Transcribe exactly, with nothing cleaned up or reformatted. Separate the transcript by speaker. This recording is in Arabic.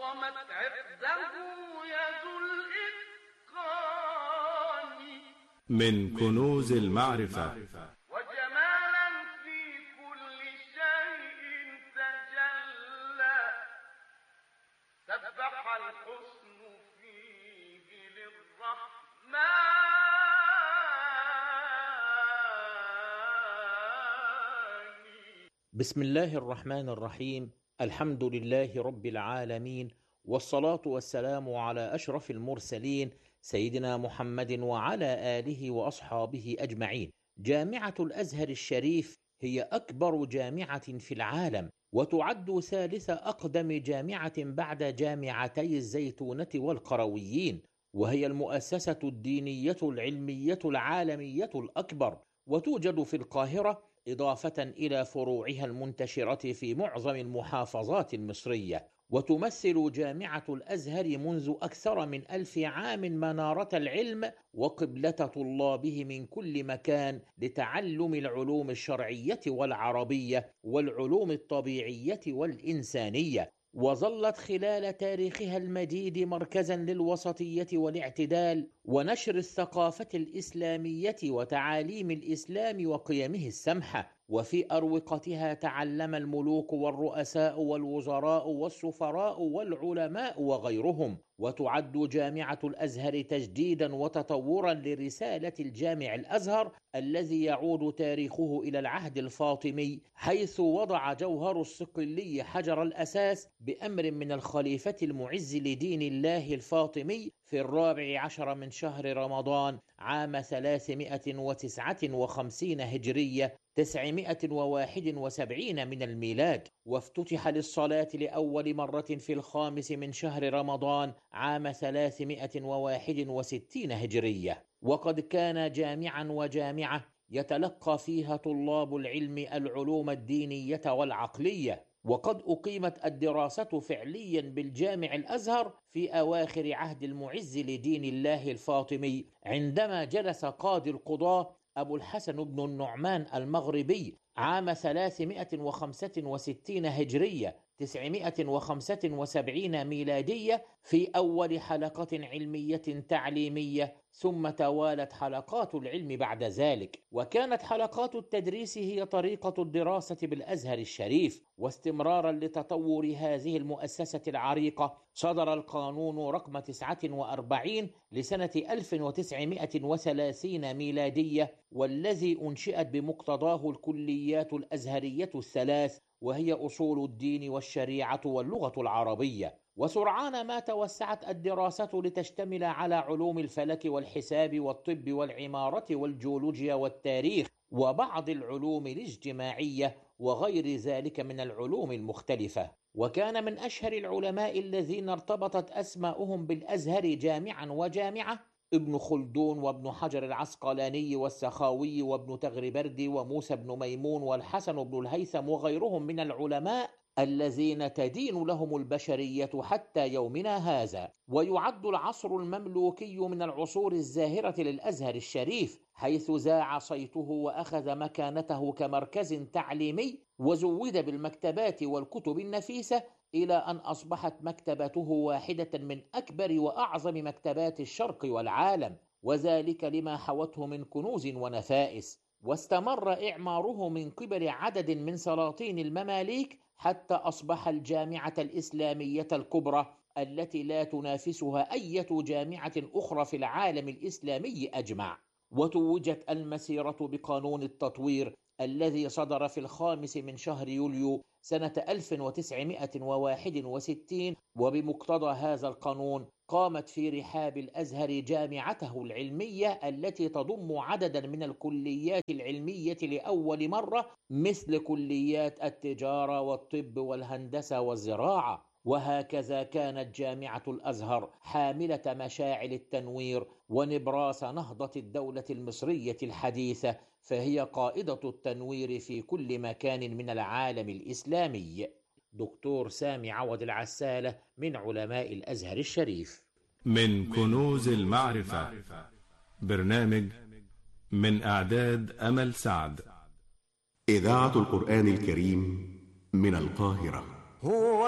Speaker 1: قامت عقده يد الإتقان
Speaker 2: من كنوز المعرفة
Speaker 1: وجمالا في كل شيء تجلى سبح الحسن فيه للرحمن.
Speaker 3: بسم الله الرحمن الرحيم. الحمد لله رب العالمين، والصلاة والسلام على أشرف المرسلين سيدنا محمد وعلى آله وأصحابه أجمعين. جامعة الأزهر الشريف هي أكبر جامعة في العالم، وتعد ثالث أقدم جامعة بعد جامعتي الزيتونة والقرويين، وهي المؤسسة الدينية العلمية العالمية الأكبر، وتوجد في القاهرة إضافة إلى فروعها المنتشرة في معظم المحافظات المصرية. وتمثل جامعة الأزهر منذ أكثر من ألف عام منارة العلم وقبلة طلابه من كل مكان لتعلم العلوم الشرعية والعربية والعلوم الطبيعية والإنسانية، وظلت خلال تاريخها المديد مركزا للوسطية والاعتدال ونشر الثقافة الإسلامية وتعاليم الإسلام وقيمه السمحة. وفي أروقتها تعلم الملوك والرؤساء والوزراء والسفراء والعلماء وغيرهم. وتعد جامعة الأزهر تجديدا وتطورا لرسالة الجامع الأزهر الذي يعود تاريخه إلى العهد الفاطمي، حيث وضع جوهر الصقلي حجر الأساس بأمر من الخليفة المعز لدين الله الفاطمي في الرابع عشر من شهر رمضان عام ثلاثمائة وتسعة وخمسين هجرية تسعمائة وواحد وسبعين من الميلاد، وافتتح للصلاة لأول مرة في الخامس من شهر رمضان عام ثلاثمائة وواحد وستين هجرية. وقد كان جامعا وجامعة يتلقى فيها طلاب العلم العلوم الدينية والعقلية. وقد أقيمت الدراسة فعليا بالجامع الأزهر في أواخر عهد المعز لدين الله الفاطمي، عندما جلس قاضي القضاة أبو الحسن بن النعمان المغربي عام ثلاثمائة وخمسة وستين هجرية تسعمائة وخمسة وسبعين ميلادية في أول حلقة علمية تعليمية، ثم توالت حلقات العلم بعد ذلك. وكانت حلقات التدريس هي طريقة الدراسة بالأزهر الشريف. واستمرارا لتطور هذه المؤسسة العريقة، صدر القانون رقم تسعة وأربعين لسنة ألف وتسعمائة وثلاثين ميلادية، والذي أنشئت بمقتضاه الكليات الأزهرية الثلاث، وهي أصول الدين والشريعة واللغة العربية. وسرعان ما توسعت الدراسة لتشتمل على علوم الفلك والحساب والطب والعمارة والجيولوجيا والتاريخ وبعض العلوم الاجتماعية وغير ذلك من العلوم المختلفة. وكان من أشهر العلماء الذين ارتبطت أسماؤهم بالأزهر جامعا وجامعة ابن خلدون وابن حجر العسقلاني والسخاوي وابن تغربردي وموسى بن ميمون والحسن بن الهيثم وغيرهم من العلماء الذين تدين لهم البشرية حتى يومنا هذا. ويعد العصر المملوكي من العصور الزاهرة للأزهر الشريف، حيث ذاع صيته وأخذ مكانته كمركز تعليمي، وزود بالمكتبات والكتب النفيسة، إلى أن أصبحت مكتبته واحدة من أكبر وأعظم مكتبات الشرق والعالم، وذلك لما حوته من كنوز ونفائس. واستمر إعماره من قبل عدد من سلاطين المماليك حتى أصبح الجامعة الإسلامية الكبرى التي لا تنافسها أي جامعة أخرى في العالم الإسلامي أجمع. وتوجت المسيرة بقانون التطوير الذي صدر في الخامس من شهر يوليو سنة ألف وتسعمائة وواحد وستين، وبمقتضى هذا القانون قامت في رحاب الأزهر جامعته العلمية التي تضم عددا من الكليات العلمية لأول مرة، مثل كليات التجارة والطب والهندسة والزراعة. وهكذا كانت جامعة الأزهر حاملة مشاعل التنوير ونبراس نهضة الدولة المصرية الحديثة، فهي قائدة التنوير في كل مكان من العالم الإسلامي. دكتور سامي عوض العسالة من علماء الأزهر الشريف.
Speaker 2: من كنوز المعرفة، برنامج من إعداد أمل سعد.
Speaker 4: إذاعة القرآن الكريم من القاهرة. هو